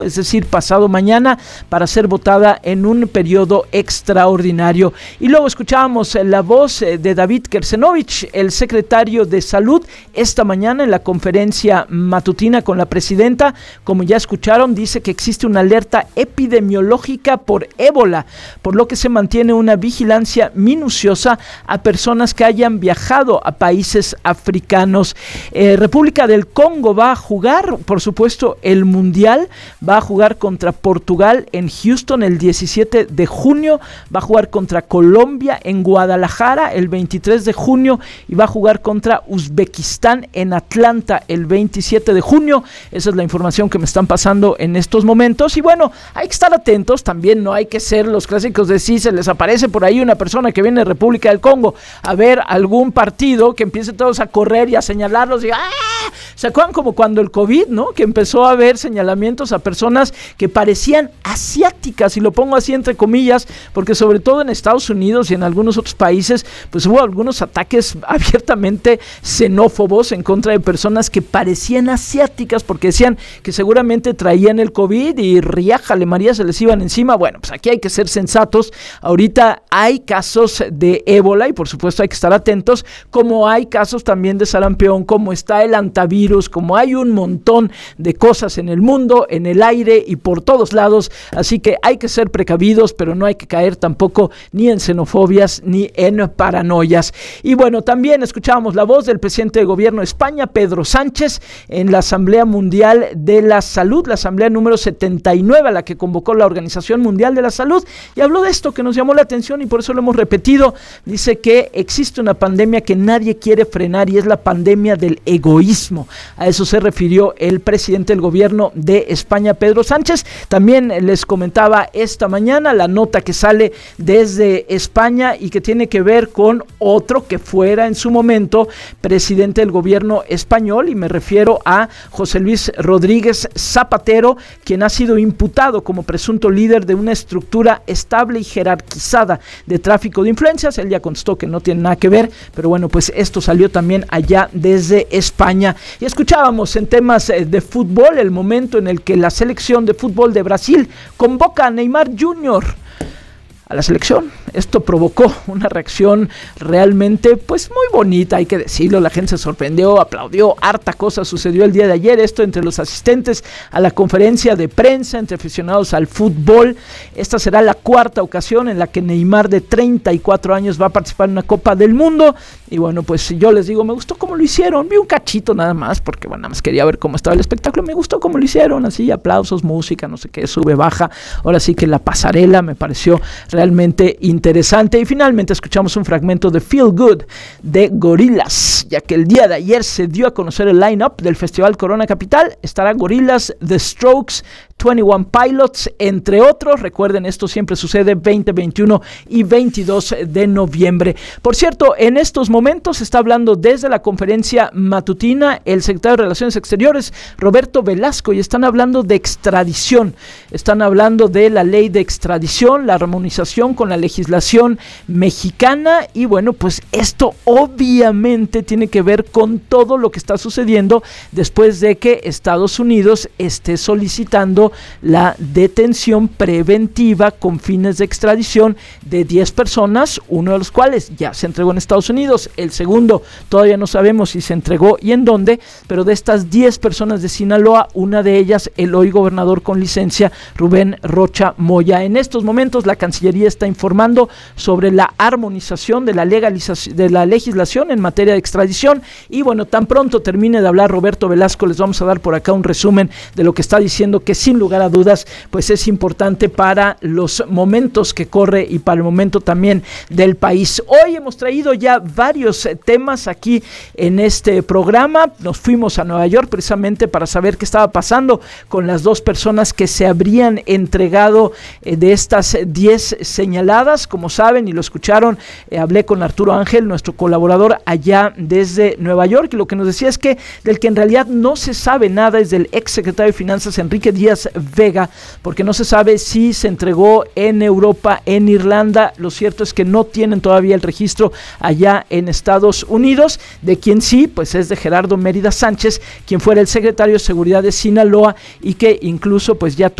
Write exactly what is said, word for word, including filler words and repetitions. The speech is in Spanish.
es decir, pasado mañana, para ser votada en un periodo extraordinario. Y luego escuchábamos la voz de David Kersenovich, el secretario de Salud, esta mañana en la conferencia matutina con la presidenta. Como ya escucharon, dice que existe una alerta epidemiológica por ébola, por lo que se mantiene una vigilancia minuciosa a personas que hayan viajado a países africanos. Eh, República del Congo va a jugar, por supuesto, el Mundial, va a jugar contra Portugal en Houston el diecisiete de junio, va a jugar contra Colombia en Guadalajara el veintitrés de junio y va a jugar contra Uzbekistán en Atlanta el veintisiete de junio. Esa es la información que me están pasando en estos momentos. Y bueno, hay que estar atentos, también no hay que ser los clásicos de si se les aparece por ahí una persona que viene de República del Congo a ver algún partido, que empiece todos a correr y a señalarlos y ¡ah! ¿Se acuerdan como cuando el COVID, no? Que empezó a haber señalamientos a personas que parecían asiáticas, y lo pongo así entre comillas, porque sobre todo en Estados Unidos y en algunos otros países, pues hubo algunos ataques abiertamente xenófobos en contra de personas que parecían asiáticas, porque decían que seguramente traían el COVID y riájale María, se les iban encima. Bueno, pues aquí hay que ser sensatos. Ahorita hay casos de ébola y por supuesto hay que estar atentos, como hay casos también de sarampión, como está el antivirus, como hay un montón de cosas en el mundo, en el aire y por todos lados, así que hay que ser precavidos, pero no hay que caer tampoco ni en xenofobias ni en paranoias. Y bueno, también escuchábamos la voz del presidente de gobierno de España, Pedro Sánchez, en la Asamblea Mundial de la Salud, la asamblea número setenta y nueve, a la que convocó la Organización Mundial de la Salud, y habló de esto que nos llamó la atención y por eso lo hemos repetido. Dice que existe una pandemia que nadie quiere frenar y es la pandemia del egoísmo. A eso se refirió el presidente del gobierno de España, Pedro Sánchez. También les comentaba esta mañana la nota que sale desde España y que tiene que ver con otro que fuera en su momento presidente del gobierno español, y me refiero a José Luis Rodríguez Zapatero, quien ha sido imputado como presunto líder de una estructura estable y jerarquizada de tráfico de influencias. Él ya contestó que no tiene nada que ver, pero bueno, pues esto salió también allá desde España. Y escuchábamos en temas de fútbol el momento en el que la selección de fútbol de Brasil convoca a Neymar junior a la selección. Esto provocó una reacción realmente pues muy bonita, hay que decirlo. La gente se sorprendió, aplaudió, harta cosa sucedió el día de ayer, esto entre los asistentes a la conferencia de prensa entre aficionados al fútbol. Esta será la cuarta ocasión en la que Neymar, de treinta y cuatro años, va a participar en una Copa del Mundo. Y bueno, pues yo les digo, me gustó cómo lo hicieron, vi un cachito nada más, porque bueno, nada más quería ver cómo estaba el espectáculo. Me gustó cómo lo hicieron, así, aplausos, música, no sé qué, sube, baja. Ahora sí que la pasarela me pareció realmente interesante. Y finalmente escuchamos un fragmento de Feel Good de Gorillaz, ya que el día de ayer se dio a conocer el line-up del Festival Corona Capital. Estará Gorillaz, The Strokes, veintiuno Pilots, entre otros. Recuerden, esto siempre sucede veinte, veintiuno y veintidós de noviembre. Por cierto, en estos momentos está hablando desde la conferencia matutina el secretario de Relaciones Exteriores, Roberto Velasco, y están hablando de extradición. Están hablando de la ley de extradición, la armonización con la legislación mexicana, y bueno, pues esto obviamente tiene que ver con todo lo que está sucediendo después de que Estados Unidos esté solicitando la detención preventiva con fines de extradición de diez personas, uno de los cuales ya se entregó en Estados Unidos, el segundo todavía no sabemos si se entregó y en dónde, pero de estas diez personas de Sinaloa, una de ellas el hoy gobernador con licencia, Rubén Rocha Moya. En estos momentos la Cancillería está informando sobre la armonización de la legalización de la legislación en materia de extradición, y bueno, tan pronto termine de hablar Roberto Velasco, les vamos a dar por acá un resumen de lo que está diciendo, que sin lugar a dudas pues es importante para los momentos que corre y para el momento también del país. Hoy hemos traído ya varios temas aquí en este programa. Nos fuimos a Nueva York precisamente para saber qué estaba pasando con las dos personas que se habrían entregado eh, de estas diez señaladas. Como saben y lo escucharon, eh, hablé con Arturo Ángel, nuestro colaborador allá desde Nueva York, y lo que nos decía es que del que en realidad no se sabe nada es del ex secretario de Finanzas Enrique Díaz Vega, porque no se sabe si se entregó en Europa, en Irlanda. Lo cierto es que no tienen todavía el registro allá en Estados Unidos. De quien sí, pues es de Gerardo Mérida Sánchez, quien fuera el secretario de Seguridad de Sinaloa y que incluso pues ya